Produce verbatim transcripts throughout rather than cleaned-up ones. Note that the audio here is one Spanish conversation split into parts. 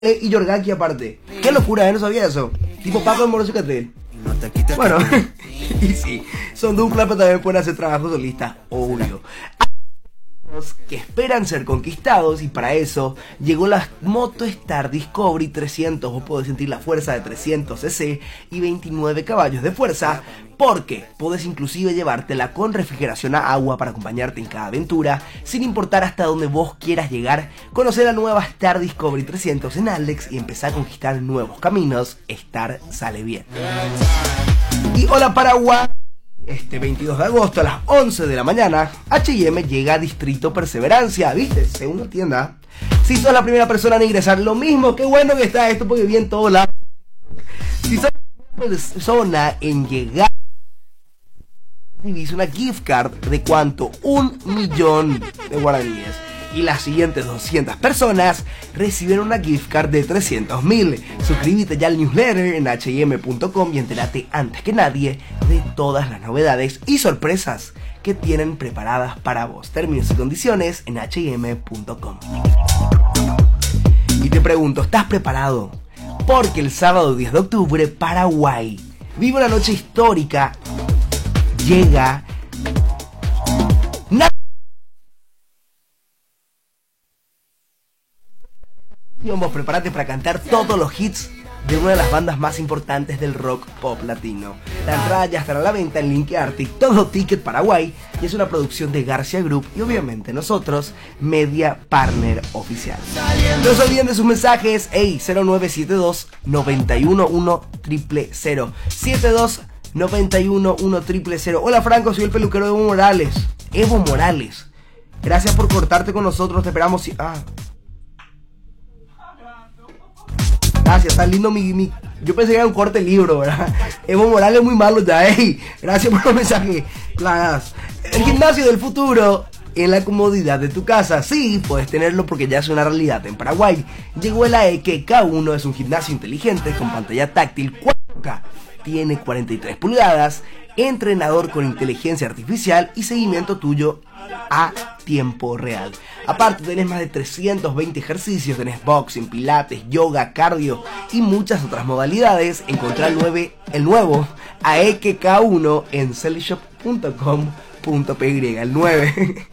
y Yorgaki aparte. Qué locura, ¿eh? No sabía eso. Tipo Paco de Moroso Catril. Bueno, y sí, son dupla, pero también pueden hacer trabajos solistas, obvio. Que esperan ser conquistados y para eso llegó la Moto Star Discovery trescientos. Vos podés sentir la fuerza de trescientos cc y veintinueve caballos de fuerza, porque podés inclusive llevártela con refrigeración a agua para acompañarte en cada aventura, sin importar hasta dónde vos quieras llegar. Conocer la nueva Star Discovery trescientos en Alex y empezar a conquistar nuevos caminos. Star sale bien. Y hola Paraguay. Este veintidós de agosto a las once de la mañana, H y M llega a Distrito Perseverancia, ¿viste? Segunda tienda. Si sos la primera persona en ingresar, lo mismo, qué bueno que está esto porque vi en todos lados. Si sos la primera persona en llegar, recibís una gift card de ¿cuánto? Un millón de guaraníes. Y las siguientes doscientas personas reciben una gift card de trescientos mil. Suscríbete ya al newsletter en H y M punto com y entérate antes que nadie de todas las novedades y sorpresas que tienen preparadas para vos. Términos y condiciones en H y M punto com. Y te pregunto, ¿estás preparado? Porque el sábado diez de octubre, Paraguay vive una noche histórica. Llega... Vamos, prepárate para cantar todos los hits de una de las bandas más importantes del rock pop latino. La entrada ya estará a la venta en Link Arctic, todo Ticket Paraguay, y es una producción de Garcia Group y obviamente nosotros, media partner oficial. No se olviden de sus mensajes, hey, cero nueve siete dos, nueve uno uno, cero cero cero, siete dos nueve uno uno, cero cero cero. Hola Franco, soy el peluquero de Evo Morales. Evo Morales, gracias por cortarte con nosotros, te esperamos si... Ah... Gracias, está lindo mi, mi... Yo pensé que era un corte libro, ¿verdad? Evo Morales es muy malo ya, ey. Gracias por los mensajes. Claras. El gimnasio del futuro en la comodidad de tu casa. Sí, puedes tenerlo porque ya es una realidad en Paraguay. Llegó el A E K K uno, es un gimnasio inteligente con pantalla táctil cuatro K. Tiene cuarenta y tres pulgadas, entrenador con inteligencia artificial y seguimiento tuyo a tiempo real. Aparte tenés más de trescientos veinte ejercicios, tenés boxing, pilates, yoga, cardio y muchas otras modalidades. Encontrá el, nueve, el nuevo A E K K uno en celishop punto com punto p y, el nueve.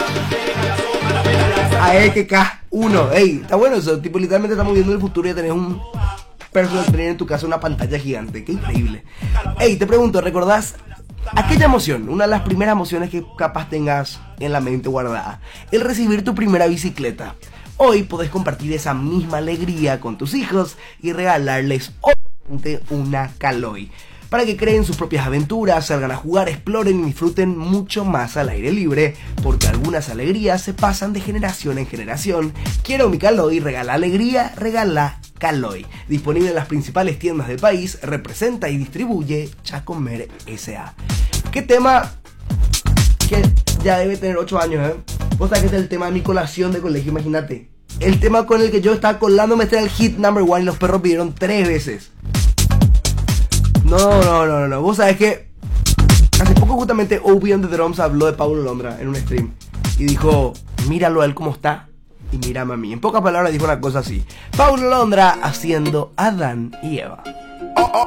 A E K K uno, ey, está bueno eso, tipo literalmente estamos viendo el futuro y ya tenés un personal trainer en tu casa, una pantalla gigante, qué increíble. Ey, te pregunto, ¿recordás aquella emoción, una de las primeras emociones que capaz tengas en la mente guardada? El recibir tu primera bicicleta. Hoy podés compartir esa misma alegría con tus hijos y regalarles obviamente una Caloi, para que creen sus propias aventuras, salgan a jugar, exploren y disfruten mucho más al aire libre, porque algunas alegrías se pasan de generación en generación. Quiero mi Caloi, regala alegría, regala Caloi. Disponible en las principales tiendas del país, representa y distribuye Chacomer S A. ¿Qué tema? Que ya debe tener ocho años, ¿eh? Vos sabés que este es el tema de mi colación de colegio, imagínate. El tema con el que yo estaba colándome, este era el hit number one y los perros pidieron tres veces. No, no, no, no, vos sabés que hace poco justamente Obi on the Drums habló de Paulo Londra en un stream y dijo, míralo a él como está y mírame a mí. En pocas palabras dijo una cosa así: Paulo Londra haciendo Adán y Eva. Oh, oh.